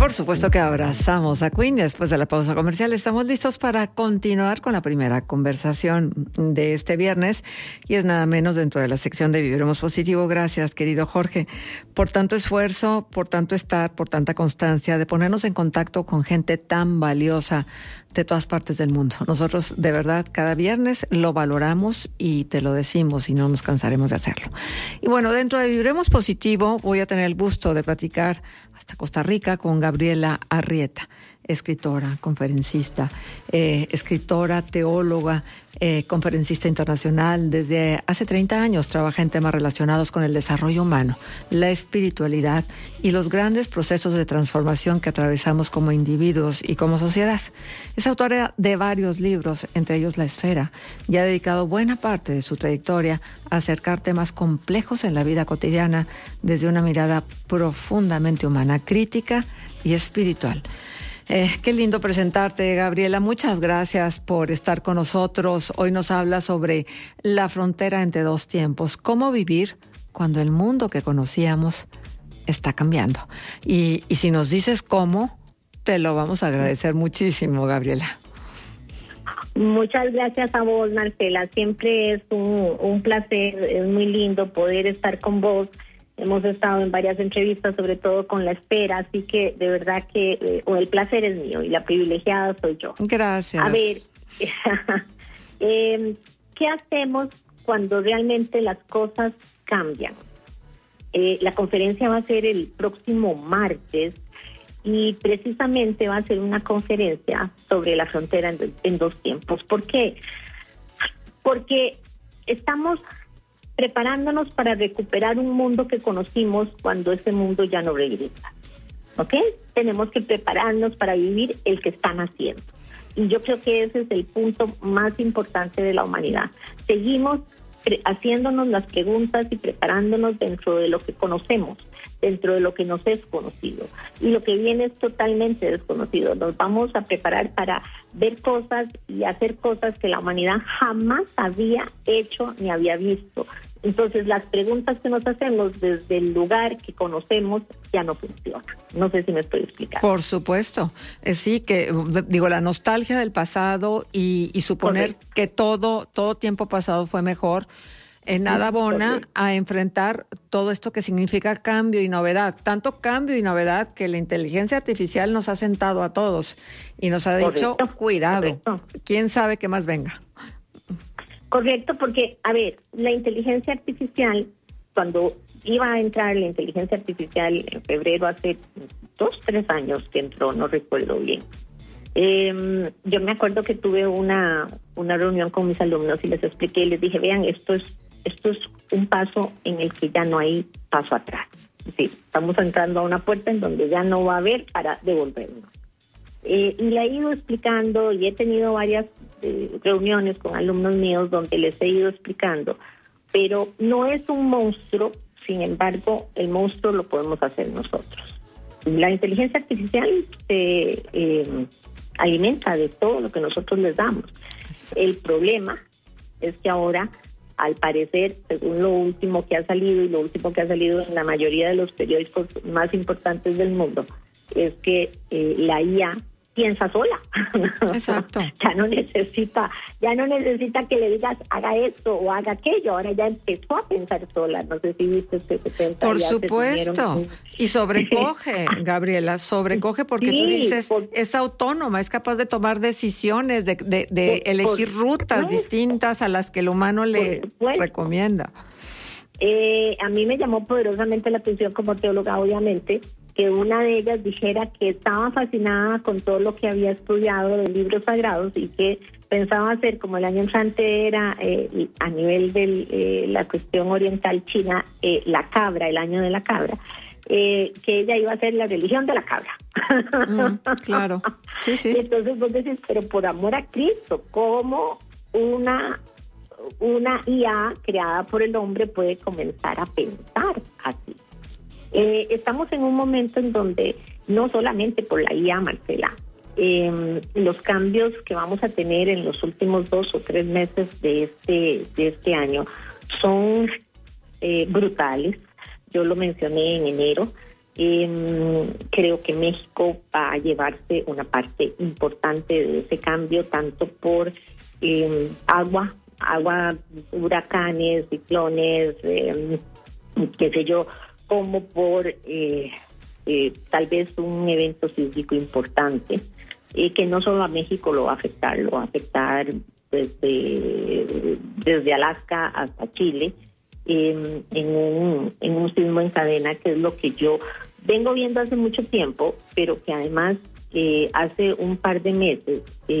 Por supuesto que abrazamos a Queen. Después de la pausa comercial estamos listos para continuar con la primera conversación de este viernes, y es nada menos dentro de la sección de Viviremos Positivo. Gracias, querido Jorge, por tanto esfuerzo, por tanto estar, por tanta constancia de ponernos en contacto con gente tan valiosa de todas partes del mundo. Nosotros de verdad cada viernes lo valoramos y te lo decimos y no nos cansaremos de hacerlo. Y bueno, dentro de Viviremos Positivo voy a tener el gusto de platicar hasta Costa Rica con Gabriela Arrieta, escritora, conferencista, escritora, teóloga, conferencista internacional. Desde hace 30 años trabaja en temas relacionados con el desarrollo humano, la espiritualidad y los grandes procesos de transformación que atravesamos como individuos y como sociedad. Es autora de varios libros, entre ellos La Esfera, y ha dedicado buena parte de su trayectoria a acercar temas complejos en la vida cotidiana desde una mirada profundamente humana, crítica y espiritual. Qué lindo presentarte, Gabriela. Muchas gracias por estar con nosotros. Hoy nos habla sobre la frontera entre dos tiempos, cómo vivir cuando el mundo que conocíamos está cambiando. Y si nos dices cómo, te lo vamos a agradecer muchísimo, Gabriela. Muchas gracias a vos, Marcela. Siempre es un placer, es muy lindo poder estar con vos. Hemos estado en varias entrevistas, sobre todo con La Esfera, así que de verdad que el placer es mío y la privilegiada soy yo. Gracias. A ver, ¿qué hacemos cuando realmente las cosas cambian? La conferencia va a ser el próximo martes y precisamente va a ser una conferencia sobre la frontera en dos tiempos. ¿Por qué? Porque estamos preparándonos para recuperar un mundo que conocimos cuando ese mundo ya no regresa. ¿Ok? Tenemos que prepararnos para vivir el que están haciendo. Y yo creo que ese es el punto más importante de la humanidad. Seguimos haciéndonos las preguntas y preparándonos dentro de lo que conocemos, dentro de lo que nos es conocido. Y lo que viene es totalmente desconocido. Nos vamos a preparar para ver cosas y hacer cosas que la humanidad jamás había hecho ni había visto. Entonces, las preguntas que nos hacemos desde el lugar que conocemos ya no funcionan. No sé si me estoy explicando. Por supuesto. Sí, que digo, la nostalgia del pasado y suponer correcto, que todo tiempo pasado fue mejor, nada abona correcto a enfrentar todo esto que significa cambio y novedad. Tanto cambio y novedad que la inteligencia artificial nos ha sentado a todos y nos ha dicho, cuidado, quién sabe qué más venga. Correcto, porque, a ver, la inteligencia artificial, cuando iba a entrar la inteligencia artificial en febrero, hace 2-3 años que entró, no recuerdo bien. Yo me acuerdo que tuve una reunión con mis alumnos y les expliqué y les dije, vean, esto es un paso en el que ya no hay paso atrás. Es decir, estamos entrando a una puerta en donde ya no va a haber para devolvernos. Y le he ido explicando y he tenido varias reuniones con alumnos míos donde les he ido explicando, pero no es un monstruo, sin embargo, el monstruo lo podemos hacer nosotros. La inteligencia artificial se alimenta de todo lo que nosotros les damos. El problema es que ahora, al parecer, según lo último que ha salido y lo último que ha salido en la mayoría de los periódicos más importantes del mundo, es que la IA piensa sola. Exacto. ya no necesita que le digas haga esto o haga aquello. Ahora ya empezó a pensar sola. No sé si viste que 70 por supuesto. Y sobrecoge, Gabriela, porque sí, tú dices, es autónoma, es capaz de tomar decisiones, de elegir rutas distintas a las que el humano le recomienda. A mí me llamó poderosamente la atención como teóloga, obviamente, que una de ellas dijera que estaba fascinada con todo lo que había estudiado de libros sagrados y que pensaba hacer, como el año entrante era a nivel de la cuestión oriental china, la cabra, el año de la cabra, que ella iba a hacer la religión de la cabra. Claro, sí. Y entonces vos decís, pero por amor a Cristo, ¿cómo una IA creada por el hombre puede comenzar a pensar así? Estamos en un momento en donde no solamente por la IA, Marcela, los cambios que vamos a tener en los últimos 2 o 3 meses de este año son brutales. Yo lo mencioné en enero. Creo que México va a llevarse una parte importante de ese cambio, tanto por agua, huracanes, ciclones, qué sé yo, como por tal vez un evento sísmico importante, que no solo a México lo va a afectar desde Alaska hasta Chile, en un sismo en cadena, que es lo que yo vengo viendo hace mucho tiempo, pero que además hace un par de meses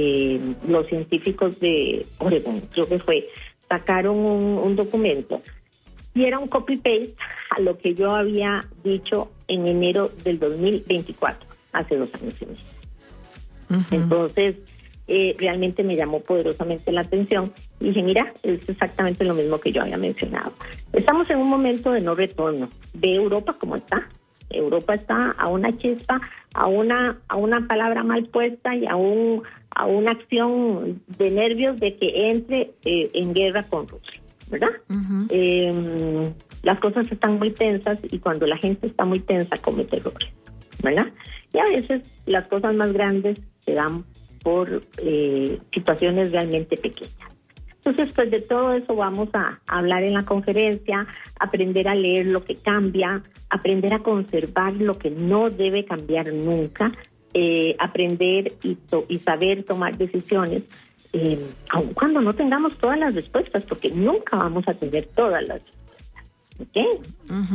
los científicos de Oregon, creo que fue, sacaron un documento y era un copy-paste a lo que yo había dicho en enero del 2024, hace 2 años y medio. Uh-huh. Entonces, realmente me llamó poderosamente la atención y dije, mira, es exactamente lo mismo que yo había mencionado. Estamos en un momento de no retorno. Ve Europa como está. Europa está a una chispa, a una palabra mal puesta y a una acción de nervios de que entre en guerra con Rusia, ¿verdad? Uh-huh. Las cosas están muy tensas y cuando la gente está muy tensa comete errores, ¿verdad? Y a veces las cosas más grandes se dan por situaciones realmente pequeñas. Entonces, pues de todo eso vamos a hablar en la conferencia, aprender a leer lo que cambia, aprender a conservar lo que no debe cambiar nunca, aprender y saber tomar decisiones, aun cuando no tengamos todas las respuestas, porque nunca vamos a tener todas las respuestas.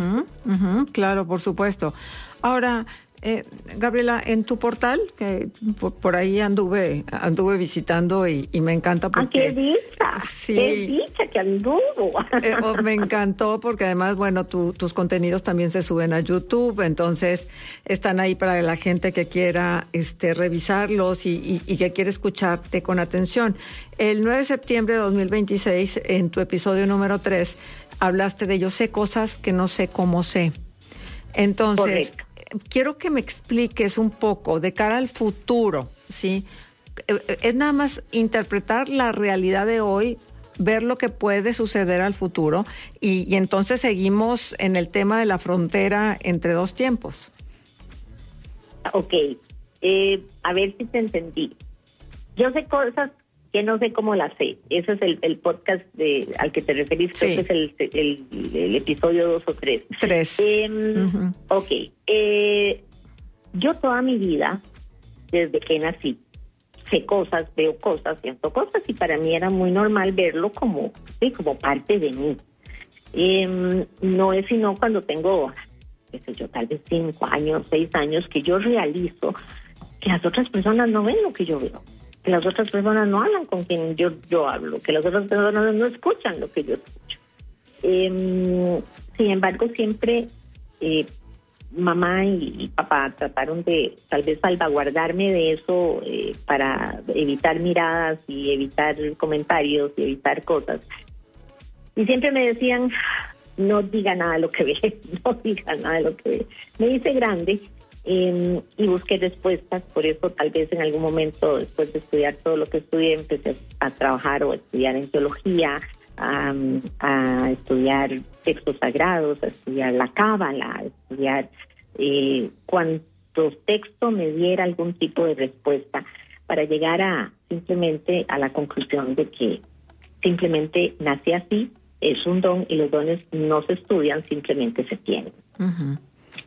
¿Ok? Claro, por supuesto. Ahora, Gabriela, en tu portal, que por ahí anduve visitando y me encanta porque... ¡Qué dicha! Sí, ¡Qué dicha que anduvo! Me encantó porque además, bueno, tus contenidos también se suben a YouTube, entonces están ahí para la gente que quiera revisarlos y que quiere escucharte con atención. El 9 de septiembre de 2026, en tu episodio número 3, hablaste de yo sé cosas que no sé cómo sé. Entonces... Correcto. Quiero que me expliques un poco de cara al futuro, ¿sí? Es nada más interpretar la realidad de hoy, ver lo que puede suceder al futuro y entonces seguimos en el tema de la frontera entre dos tiempos. Ok, a ver si te entendí. Yo sé cosas que no sé cómo las sé. Ese es el podcast al que te referís, sí. Creo que es el episodio 2 o 3. 3. Uh-huh. Ok. Yo toda mi vida, desde que nací, sé cosas, veo cosas, siento cosas, y para mí era muy normal verlo como parte de mí. No es sino cuando tengo, qué sé yo, tal vez 5 años, 6 años, que yo realizo que las otras personas no ven lo que yo veo. Que las otras personas no hablan con quien yo hablo, que las otras personas no escuchan lo que yo escucho. Sin embargo, siempre mamá y papá trataron de tal vez salvaguardarme de eso para evitar miradas y evitar comentarios y evitar cosas. Y siempre me decían, no diga nada de lo que ve, no diga nada de lo que ve. Me hice grande. Y busqué respuestas, por eso tal vez en algún momento, después de estudiar todo lo que estudié, empecé a trabajar o a estudiar en teología, a estudiar textos sagrados, a estudiar la cábala, a estudiar cuanto texto me diera algún tipo de respuesta para llegar simplemente a la conclusión de que simplemente nací así, es un don y los dones no se estudian, simplemente se tienen. Uh-huh.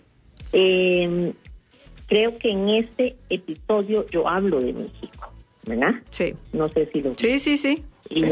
Creo que en este episodio yo hablo de México, ¿verdad? Sí. No sé si lo... Sí.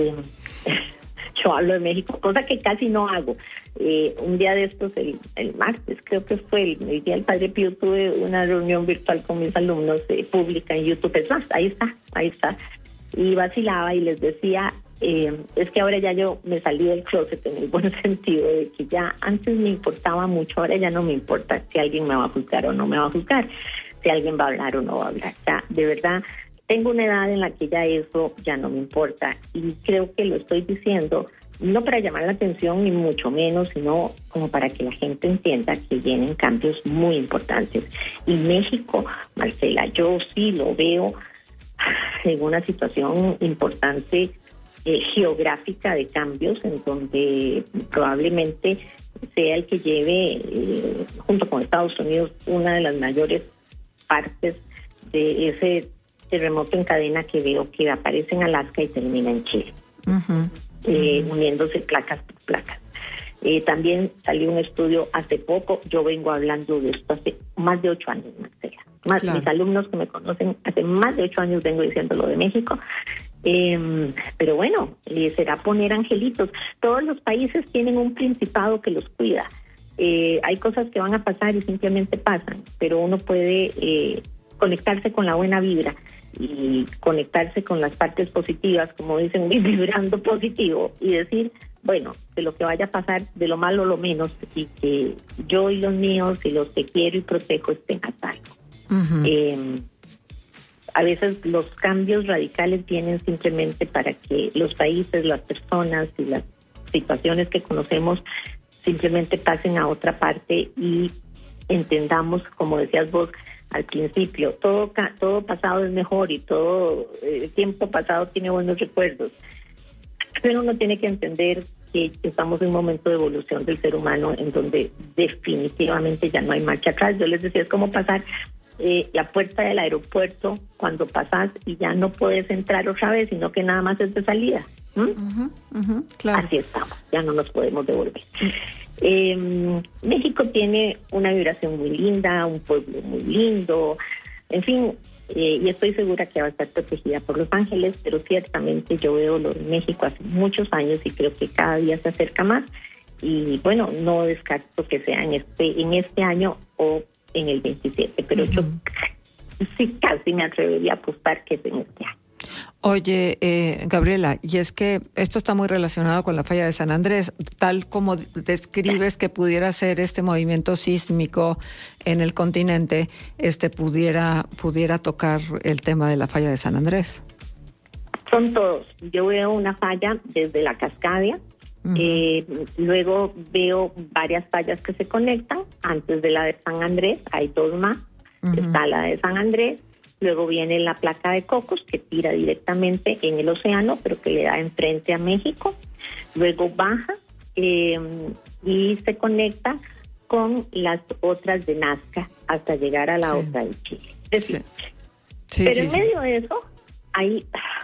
Yo hablo de México, cosa que casi no hago. Un día de estos, el martes, creo que fue el día del Padre Pío, tuve una reunión virtual con mis alumnos pública en YouTube. Es más, ahí está. Y vacilaba y les decía... es que ahora ya yo me salí del closet en el buen sentido de que ya antes me importaba mucho, ahora ya no me importa si alguien me va a juzgar o no me va a juzgar, si alguien va a hablar o no va a hablar. Ya, de verdad, tengo una edad en la que ya eso ya no me importa y creo que lo estoy diciendo no para llamar la atención ni mucho menos, sino como para que la gente entienda que vienen cambios muy importantes. Y México, Marcela, yo sí lo veo en una situación importante geográfica de cambios en donde probablemente sea el que lleve, junto con Estados Unidos, una de las mayores partes de ese terremoto en cadena que veo que aparece en Alaska y termina en Chile, uniéndose placas por placas. También salió un estudio hace poco, yo vengo hablando de esto hace más de 8 años, Marcela. Mis alumnos que me conocen, hace más de 8 años vengo diciendo lo de México. Pero bueno, será poner angelitos. Todos los países tienen un principado que los cuida. Hay cosas que van a pasar y simplemente pasan, pero uno puede conectarse con la buena vibra y conectarse con las partes positivas, como dicen, vibrando positivo, y decir, bueno, de lo que vaya a pasar, de lo malo lo menos, y que yo y los míos y los que quiero y protejo estén a salvo. A veces los cambios radicales vienen simplemente para que los países, las personas y las situaciones que conocemos simplemente pasen a otra parte y entendamos, como decías vos al principio, todo pasado es mejor y todo tiempo pasado tiene buenos recuerdos. Pero uno tiene que entender que estamos en un momento de evolución del ser humano en donde definitivamente ya no hay marcha atrás. Yo les decía, es como pasar la puerta del aeropuerto cuando pasas y ya no puedes entrar otra vez, sino que nada más es de salida. Claro. Así estamos, ya no nos podemos devolver. México tiene una vibración muy linda, un pueblo muy lindo, en fin, y estoy segura que va a estar protegida por Los Ángeles, pero ciertamente yo veo lo de México hace muchos años y creo que cada día se acerca más, y bueno, no descarto que sea en este año o en el 27, pero yo sí casi me atrevería a apostar que es en este año. Oye, Gabriela, y es que esto está muy relacionado con la falla de San Andrés, tal como describes que pudiera ser este movimiento sísmico en el continente, pudiera tocar el tema de la falla de San Andrés. Son todos. Yo veo una falla desde la Cascadia, luego veo varias fallas que se conectan. Antes de la de San Andrés hay 2 más. Está la de San Andrés. Luego viene la placa de Cocos, que tira directamente en el océano, pero que le da enfrente a México. Luego baja y se conecta con las otras de Nazca hasta llegar a la otra de Chile. Es decir, pero en medio de eso hay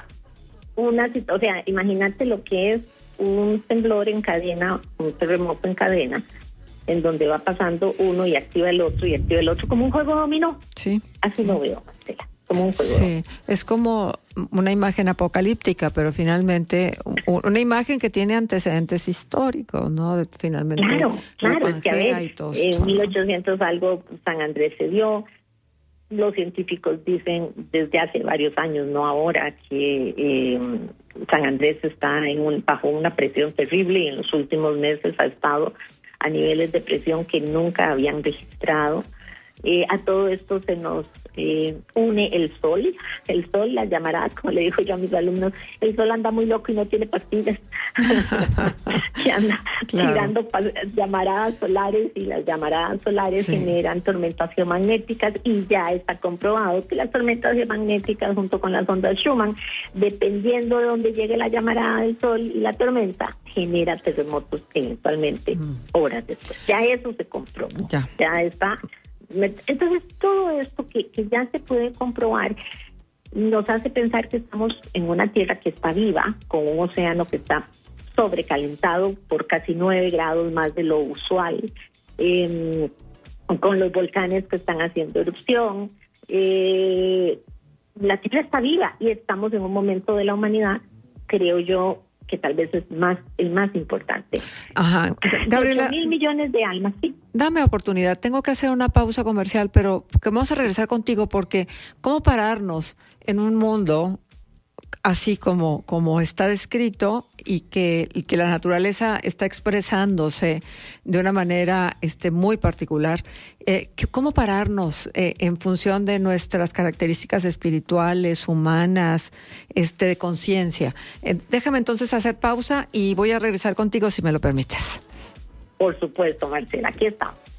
o sea, imagínate lo que es un temblor en cadena, un terremoto en cadena, en donde va pasando uno y activa el otro como un juego dominó. Sí. Así lo veo, Marcela, como un juego. Sí, es como una imagen apocalíptica, pero finalmente una imagen que tiene antecedentes históricos, ¿no? Finalmente. Claro, es que a ver, en 1800 algo San Andrés se dio. Los científicos dicen desde hace varios años, no ahora, que San Andrés está bajo una presión terrible y en los últimos meses ha estado a niveles de presión que nunca habían registrado. A todo esto se nos une el sol, las llamaradas, como le digo yo a mis alumnos, el sol anda muy loco y no tiene pastillas, que anda tirando llamaradas solares, y las llamaradas solares generan tormentas geomagnéticas, y ya está comprobado que las tormentas geomagnéticas junto con las ondas Schumann, dependiendo de dónde llegue la llamarada del sol y la tormenta, genera terremotos eventualmente horas después. Ya eso se comprobó, ya está. Entonces todo esto que ya se puede comprobar nos hace pensar que estamos en una tierra que está viva, con un océano que está sobrecalentado por casi 9 grados más de lo usual, con los volcanes que están haciendo erupción. La tierra está viva y estamos en un momento de la humanidad, creo yo, que tal vez es el más importante. Ajá. Gabriela, 8,000 millones de almas, sí. Dame oportunidad, tengo que hacer una pausa comercial, pero que vamos a regresar contigo, porque ¿cómo pararnos en un mundo así como está descrito y que la naturaleza está expresándose de una manera muy particular? ¿Cómo pararnos en función de nuestras características espirituales, humanas, de conciencia? Déjame entonces hacer pausa y voy a regresar contigo si me lo permites. Por supuesto, Marcela, aquí estamos.